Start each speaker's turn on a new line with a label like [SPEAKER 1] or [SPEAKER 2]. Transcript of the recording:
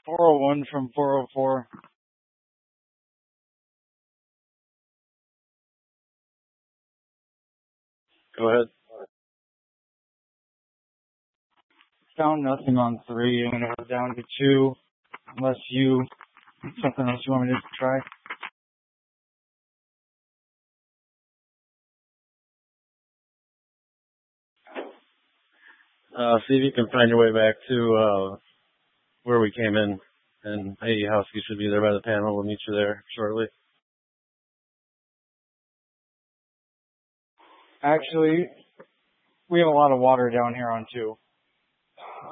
[SPEAKER 1] 401 from 404.
[SPEAKER 2] Go ahead.
[SPEAKER 1] Found nothing on 3. I'm going to go down to 2. Unless something else you want me to try.
[SPEAKER 2] See if you can find your way back to where we came in. And hey, Husky should be there by the panel. We'll meet you there shortly.
[SPEAKER 1] Actually, we have a lot of water down here on 2.